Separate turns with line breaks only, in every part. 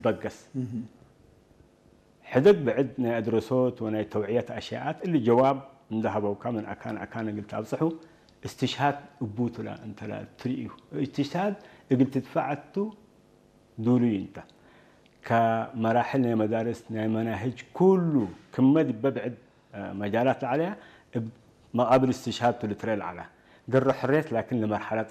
بقس حدق بعدنا أدرسوت وناي توعية أشياءات اللي جواب ذهبوا كامن أكان قلت أبصحوا استشهاد أبوتو لا أنت لا تريه استشهاد قلت دفعته دولي أنت كمراحل مدارسنا مناهج كله كمد ببعد مجالات عليها مقابل استشهاد تلتريل على قرر حريت لكن لمرحلة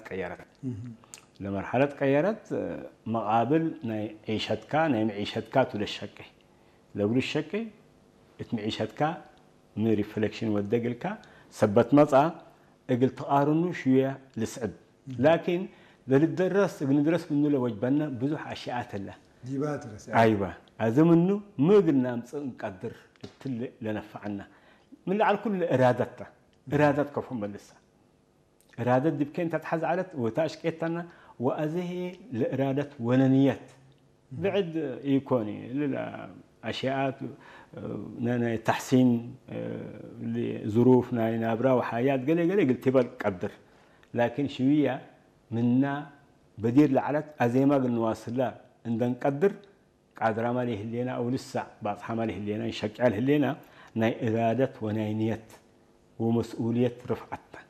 قيرت مقابل عيشتك عيشتك تلشكي لو الشكي اتمعيشتك من ريفلكشن ودقلك سبت مطعة قلت قارنو شوية لسعد لكن للدرس ندرس منه لوجبنا بزح أشياء له
جيبات رس
أيوة هذا منه ما قلنا نقدر التل لنفعنا من على كل إرادته إرادة كفهم لسه إرادة دي بكين تتحز علت وتاشكيتنا وأزه لإرادة وننيات بعد يكوني للأشياء نانا تحسين لظروفنا نابرا وحياة قلت تبى قدر لكن شوية منا بدير لعلت أزي ما قلنا واصل لا عندنا قدر قادر ماله اللينا أو لسه بعض حماله اللينا نشجع عليه اللينا ناي إرادة وناي نية ومسؤولية رفعتها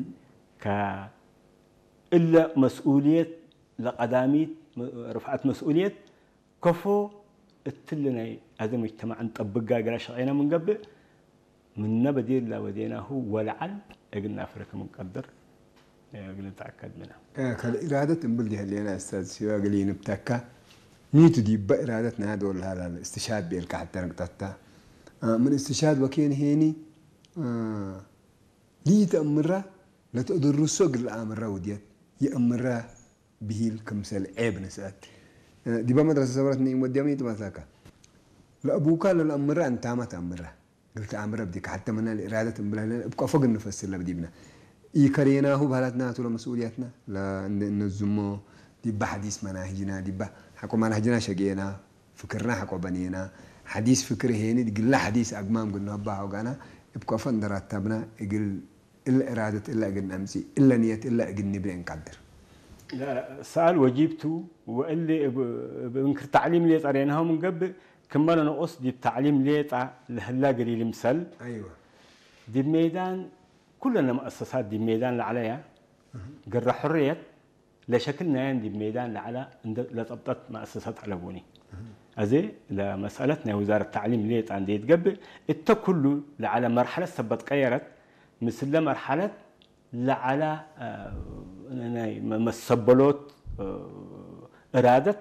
إلا مسؤولية لقدامي رفعت مسؤولية كفو التلنا هذا المجتمع نطبقها قال شقينا من قبل من بديل لا وديناه ولعل قلنا أفريقيا منقدر قلنا نتأكد منها.
كالإرادة تنبلي هلينا أستاذ سوا قليل نبتكا نيتو دي بإرادتنا هذا ولا هذا الاستشهاد بيلك حتى نقطعتا من استشهاد وكين هيني لي تأمره لا تقدر السوق الأمر وديت يأمره به الكمسل عيب نسأت دي بمدرسة صورتني موديامي تمساكا لا أبوك لا الأمره أنت ما تأمره قلت أمره بديك حتى من الإرادة تنبلها أبقى فوق النفس اللي بديبنا يكرينا هو بهالتنا ولا مسؤولياتنا لا نزمو دي بحديث مناهجنا دي حكوا مناهجنا شقينا فكرنا حكوا بنينا حديث فكره هيني دي قلنا حديث أقمام قلنا بها وقانا يبقى فندرات تبنا يقول إلا إرادة إلا أجن أمسي إلا نية إلا أجن نبي نقدر.
لا سأل وجيبته واللي بنكر تعليم ليت عليناهم من قبل كمل أنا قصدي التعليم ليت لهلا قليل مسل.
أيوة.
دي الميدان كلنا مؤسسات دي الميدان اللي عليها قرر حرية لا شكلنا عندي الميدان اللي على لا تبطت مؤسسات على بوني. أزي لمسألتنا وزارة التعليم ليت عندي يتقبل التكله على مرحلة سبت قيرت مثل مرحلة لعلى مسبلوت إرادة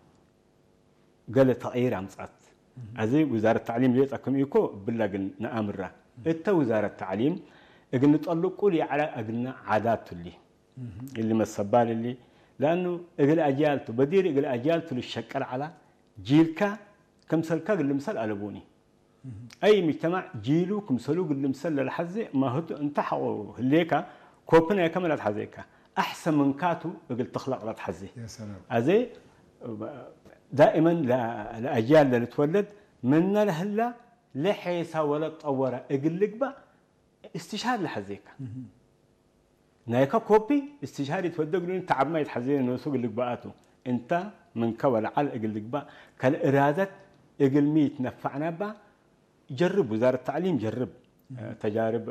قال تغيير عمصات أزي وزارة التعليم ليت أكم يكو بالله نأمره إنت وزارة التعليم إجن نطلقوا لي على أجن عادات اللي مسبال اللي لأنه إجل أجيالته بدير إجل أجيالته للشكل على جيلك كمسلك اللي مسل ألبوني أي مجتمع جيلو كمسلوق اللي مسل للحزة ما هو أنت حقو هليكا كوبنا كمل حزيكا أحسن من كاتو إجل تخلق لا تحزي.
يا سلام.
أزي دائما لأجيال اللي تولد منا لهلا لحيسا ولا تطورة إجل لقبة استشهاد لحزيكا. نايكا كوبي استشهاد يتودق لين تعب ما يتحزين إنه سوق اللقباته أنت من كول على إجل لقبة كالإرادة إجل ميت نفعنا با جرب وزارة التعليم جرب تجارب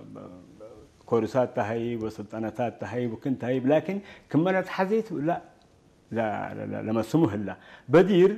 كورسات تهيب وسلطنات تهيب وكنت تهيب لكن كملت حزيت لا لا لا لما سموه لا بدير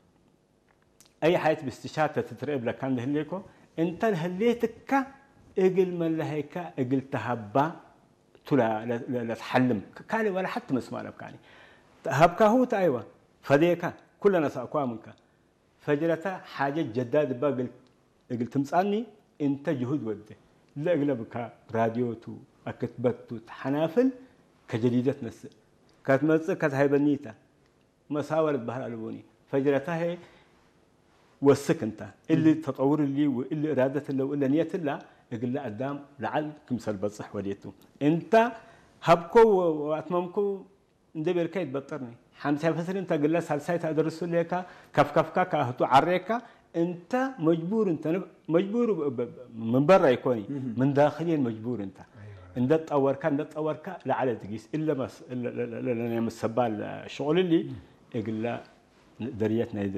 أي حياة باستشهاد تترقب لك عند هليكو أنت هليتك إجل من لهيك إجل تهبا تلا لا تحلم كاني ولا حتى مسمع لك كاني هبك هو تأيوة فديك كلنا سأقوى منك فجرته حاجة جداد بقى قلت تمسألني أنت جهود وده لا أغلبك راديوتو أكتبتو حنافل كجديدة نس كانت مصر كانت هاي بنيته مساورة بحر ألبوني فجرته هي والسكنته اللي تطور اللي واللي إرادة اللي واللي نية الله يقول لا قدام لعل كمسل بصح وليته أنت هبكو وأتممكو ندبر كيد بطرني حمسة فسر أنت قل له سالسايت أدرسوا لك كفكفكا كهتو عريكا أنت مجبور أنت مجبور من برا يكوني من داخليا مجبور أنت إن ده تطور كا لا على تقيس إلا مس إلا السبال الشغل اللي يقول له دريتنا